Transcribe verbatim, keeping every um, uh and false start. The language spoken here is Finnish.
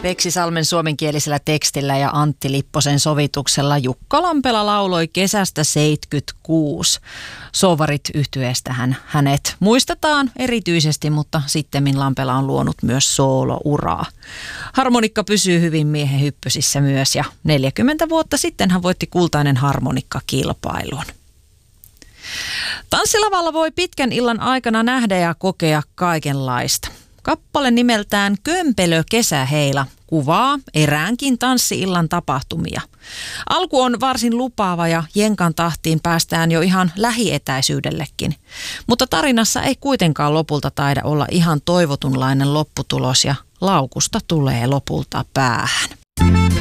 Veksisalmen suomenkielisellä tekstillä ja Antti Lipposen sovituksella Jukka Lampela lauloi kesästä seitsemänkymmentäkuusi. Sovarit -yhtyeestähän hänet muistetaan erityisesti, mutta sittemmin Lampela on luonut myös soolouraa. Harmonikka pysyy hyvin miehen hyppysissä myös ja neljäkymmentä vuotta sitten hän voitti kultainen harmonikkakilpailun. Tanssilavalla voi pitkän illan aikana nähdä ja kokea kaikenlaista. Kappale nimeltään Kömpelö kesäheila kuvaa eräänkin tanssi-illan tapahtumia. Alku on varsin lupaava ja jenkan tahtiin päästään jo ihan lähietäisyydellekin. Mutta tarinassa ei kuitenkaan lopulta taida olla ihan toivotunlainen lopputulos ja laukusta tulee lopulta päähän.